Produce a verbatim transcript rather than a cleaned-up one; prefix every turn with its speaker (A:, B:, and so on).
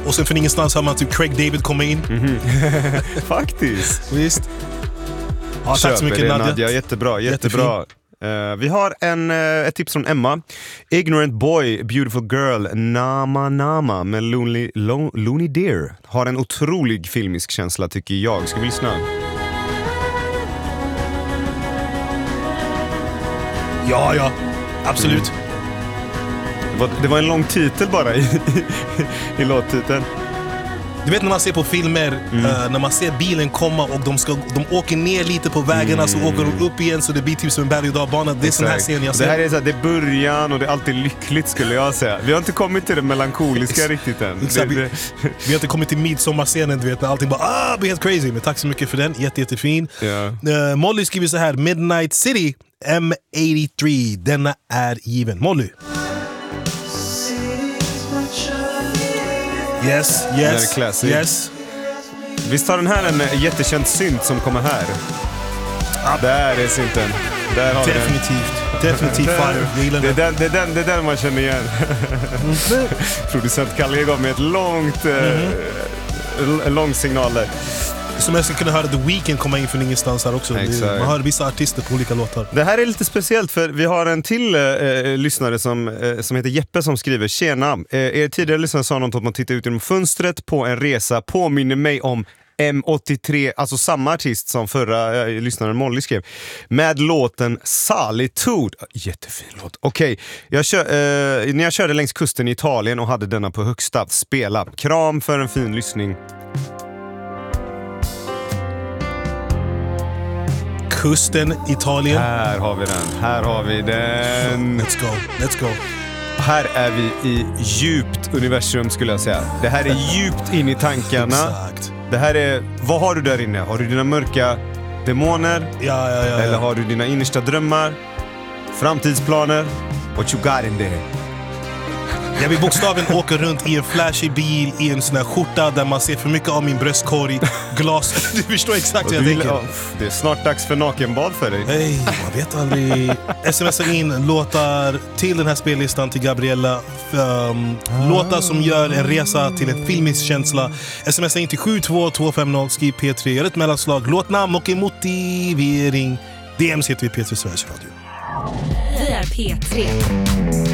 A: Och sen från ingenstans har man typ Craig David komma in.
B: Mm-hmm. Faktiskt.
A: Visst. Ja, tack så mycket,
B: det,
A: Nadja.
B: Nadja. Jättebra, jättebra. Uh, vi har en, uh, ett tips från Emma. Ignorant Boy, Beautiful Girl, Nama Nama med Lonely, Lo, Looney Deer. Har en otrolig filmisk känsla tycker jag. Ska vi lyssna?
A: Ja, ja. Absolut.
B: Mm. Det, var, det var en lång titel bara i, i, i låttiteln.
A: Du vet när man ser på filmer, mm. uh, när man ser bilen komma och de, ska, de åker ner lite på vägarna, mm. så åker de upp igen så det blir typ som en berg- och dalbana. Det är sån här scen jag ser.
B: Det här är, så här, det är början och det är alltid lyckligt skulle jag säga. Vi har inte kommit till det melankoliska riktigt än.
A: Exakt,
B: det,
A: vi,
B: det...
A: vi har inte kommit till midsommarscenen, du vet, när allting bara ah, blir helt crazy. Men tack så mycket för den, jätte, jättefin.
B: Yeah.
A: Uh, Molly skriver så här: Midnight City M åttiotre, denna är given. Molly. Yes, yes, yes.
B: Visst har den här en jättekänd synt som kommer här? Ah. Där är synten. Där har
A: definitivt. Den. Definitivt fire.
B: Det är den, det, är den, det är den man känner igen. Mm. Producent Kalle gav mig ett långt mm-hmm. en lång signal där.
A: Som jag ska kunna höra The Weeknd komma in från ingenstans här också.
B: Exakt.
A: Man hör vissa artister på olika låtar.
B: Det här är lite speciellt för vi har en till eh, lyssnare som, eh, som heter Jeppe som skriver: Tjena, eh, er tidigare lyssnare sa något om att man tittar ut genom fönstret på en resa påminner mig om M åttiotre, alltså samma artist som förra eh, lyssnaren Molly skrev, med låten Solitude. Jättefin låt. Okej, jag kör, eh, när jag körde längs kusten i Italien och hade denna på högsta, spela. Kram för en fin lyssning.
A: Kusten, Italien.
B: Här har vi den. Här har vi den.
A: Let's go. Let's go.
B: Här är vi i djupt universum skulle jag säga. Det här är djupt in i tankarna.
A: Exakt.
B: Det här är, vad har du där inne? Har du dina mörka demoner?
A: Ja, ja, ja, ja.
B: Eller har du dina innersta drömmar? Framtidsplaner? What you got in there?
A: Jag vill bokstavligen åka runt i en flashig bil i en sån här skjorta där man ser för mycket av min bröstkorg, glas. Du förstår exakt hur jag tänker.
B: Ja, det är snart dags för nakenbad för dig.
A: Nej, man vet aldrig. Smsa in låtar till den här spellistan till Gabriella. Um, ah. Låtar som gör en resa till en filmisk känsla. Smsa in till sju två två fem noll, skriv P tre, gör ett mellanslag, låtnamn och en motivering. D M heter vi P tre Sveriges Radio.
C: Vi är P tre.